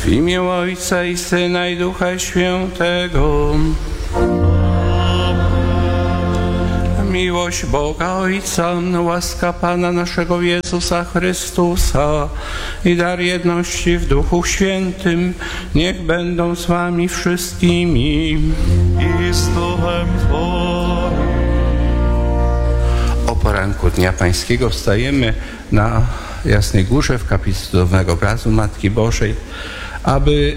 W imię Ojca i Syna i Ducha Świętego. Miłość Boga Ojca, łaska Pana naszego Jezusa Chrystusa i dar jedności w Duchu Świętym niech będą z wami wszystkimi. I z Duchem Twoim. O poranku Dnia Pańskiego wstajemy na Jasnej Górze w kaplicy cudownego obrazu Matki Bożej, aby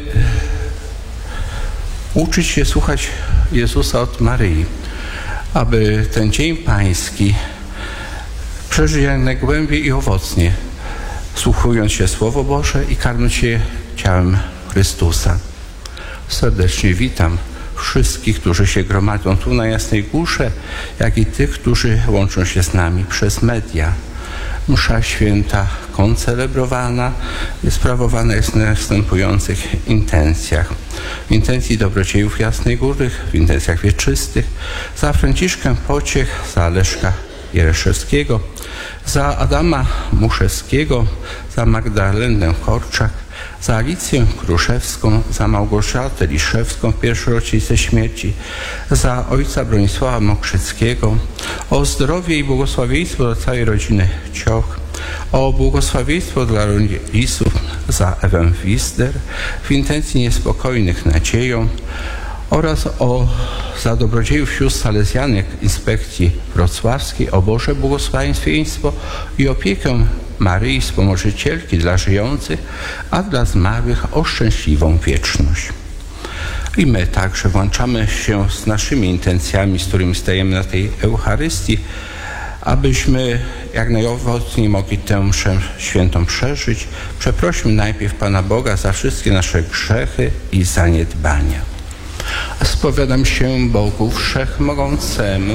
uczyć się słuchać Jezusa od Maryi, aby ten Dzień Pański przeżyć jak najgłębiej i owocnie, słuchując się Słowo Boże i karmić się ciałem Chrystusa. Serdecznie witam wszystkich, którzy się gromadzą tu na Jasnej Górze, jak i tych, którzy łączą się z nami przez media. Msza święta koncelebrowana jest sprawowana jest w następujących intencjach. W intencji dobrodziejów Jasnej Góry, w intencjach wieczystych, za Franciszkę Pociech, za Leszka Jereszewskiego, za Adama Muszewskiego, za Magdalenę Korczak, za Alicję Kruszewską, za Małgorzatę Liszewską w pierwszej rocznicę śmierci, za ojca Bronisława Mokrzyckiego, o zdrowie i błogosławieństwo dla całej rodziny Cioch, o błogosławieństwo dla rodziców, za Ewę Wisder, w intencji niespokojnych nadzieją, oraz za dobrodziejów sióstr salezjanek Inspekcji Wrocławskiej o Boże błogosławieństwo i opiekę Maryi Wspomożycielki dla żyjących, a dla zmarłych o szczęśliwą wieczność. I my także włączamy się z naszymi intencjami, z którymi stajemy na tej Eucharystii, abyśmy jak najowocniej mogli tę mszę świętą przeżyć. Przeprośmy najpierw Pana Boga za wszystkie nasze grzechy i zaniedbania. Spowiadam się Bogu Wszechmogącemu,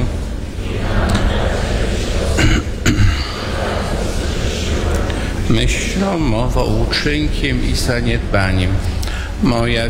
myślą, mową, uczynkiem i zaniedbaniem. Moja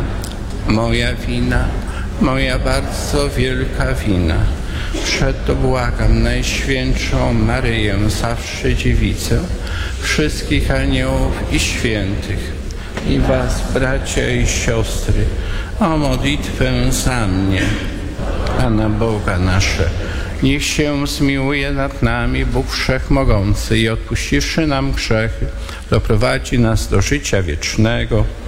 wina, moja bardzo wielka wina. Przeto błagam Najświętszą Maryję, zawsze Dziewicę, wszystkich aniołów i świętych, i was, bracia i siostry, o modlitwę za mnie. Pana Boga nasze, niech się zmiłuje nad nami Bóg Wszechmogący i odpuściwszy nam grzechy, doprowadzi nas do życia wiecznego.